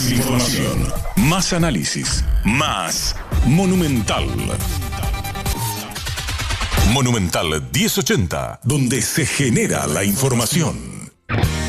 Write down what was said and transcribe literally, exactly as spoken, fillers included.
Más información, más análisis, más Monumental. Monumental diez ochenta, donde se genera la información.